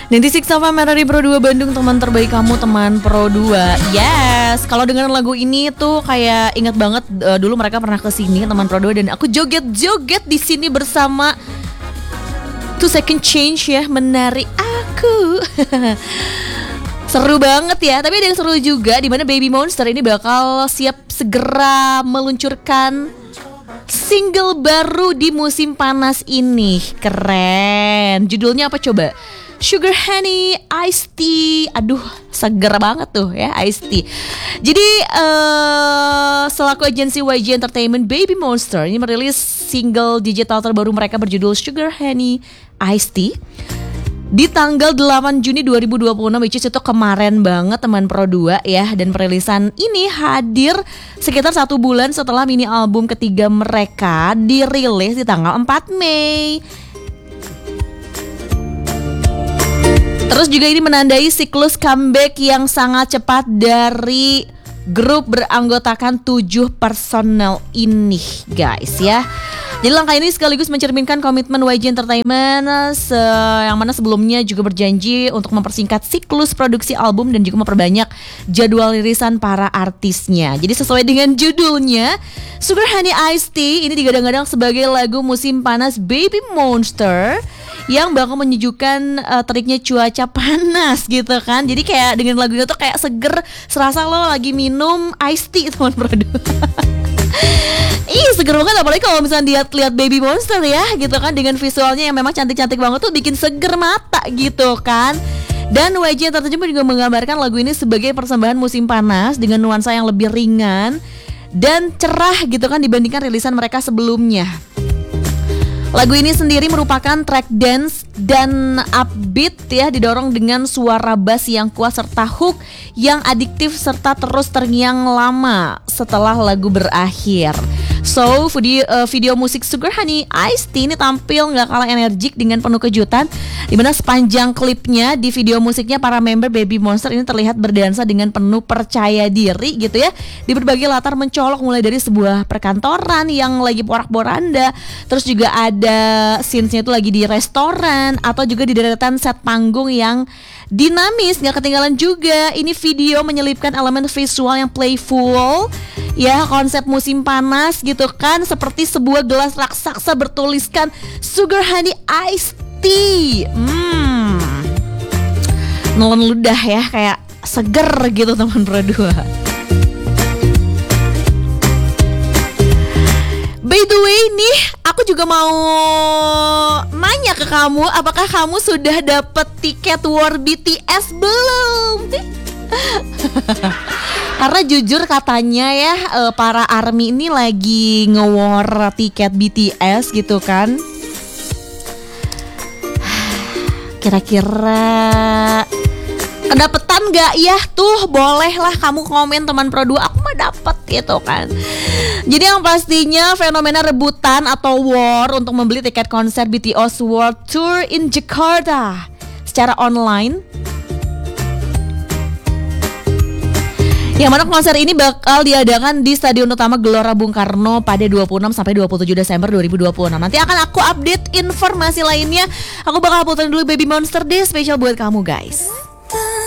96 sama Merari Pro 2 Bandung, teman terbaik kamu, teman Pro 2. Yes, kalau dengerin lagu ini tuh kayak ingat banget dulu mereka pernah ke sini, teman Pro 2, dan aku joget-joget di sini bersama Two Second Change ya, menari aku. Seru banget ya, tapi ada yang seru juga di mana Baby Monster ini bakal siap segera meluncurkan single baru di musim panas ini. Keren. Judulnya apa coba? Sugar Honey Iced Tea. Aduh, seger banget tuh ya, Iced Tea. Jadi selaku agensi YG Entertainment, Baby Monster ini merilis single digital terbaru mereka berjudul Sugar Honey Iced Tea di tanggal 8 Juni 2026, which is itu kemarin banget, teman Pro 2 ya. Dan perilisan ini hadir sekitar 1 bulan setelah mini album ketiga mereka dirilis di tanggal 4 Mei. Terus juga ini menandai siklus comeback yang sangat cepat dari grup beranggotakan 7 personel ini, guys ya. Jadi langkah ini sekaligus mencerminkan komitmen YG Entertainment yang mana sebelumnya juga berjanji untuk mempersingkat siklus produksi album dan juga memperbanyak jadwal rilisan para artisnya. Jadi sesuai dengan judulnya, Sugar Honey Iced Tea ini digadang-gadang sebagai lagu musim panas Baby Monster yang bakal menyejukkan teriknya cuaca panas gitu kan. Jadi kayak dengan lagu itu tuh kayak seger, serasa lo lagi minum iced tea, teman produk. Ih, seger banget, apalagi kalau misalnya lihat Baby Monster ya gitu kan, dengan visualnya yang memang cantik-cantik banget tuh bikin seger mata gitu kan. Dan YG Entertainment juga menggambarkan lagu ini sebagai persembahan musim panas dengan nuansa yang lebih ringan dan cerah gitu kan dibandingkan rilisan mereka sebelumnya. Lagu ini sendiri merupakan track dance dan upbeat ya, didorong dengan suara bass yang kuat serta hook yang adiktif serta terus terngiang lama setelah lagu berakhir. So, video musik Sugar Honey Iced Tea ini tampil gak kalah energik dengan penuh kejutan, dimana sepanjang klipnya di video musiknya para member Baby Monster ini terlihat berdansa dengan penuh percaya diri gitu ya, di berbagai latar mencolok, mulai dari sebuah perkantoran yang lagi porak-poranda, terus juga ada scenes-nya itu lagi di restoran, atau juga di deretan set panggung yang dinamis. Gak ketinggalan juga ini video menyelipkan elemen visual yang playful ya, konsep musim panas gitu kan, seperti sebuah gelas raksasa bertuliskan Sugar Honey Iced Tea. Nelen ludah ya, kayak seger gitu, teman Pro 2. By the way nih, aku juga mau nanya ke kamu, apakah kamu sudah dapet tiket War BTS belum? Karena jujur katanya ya, para ARMY ini lagi nge-war tiket BTS gitu kan. Kira-kira kedapetan gak ya? Tuh bolehlah kamu komen, teman Pro 2, aku mah dapet gitu kan. Jadi yang pastinya fenomena rebutan atau war untuk membeli tiket konser BTS World Tour in Jakarta secara online, yang mana konser ini bakal diadakan di Stadion Utama Gelora Bung Karno pada 26 sampai 27 Desember 2026. Nanti akan aku update informasi lainnya. Aku bakal puterin dulu Baby Monster deh, spesial buat kamu guys.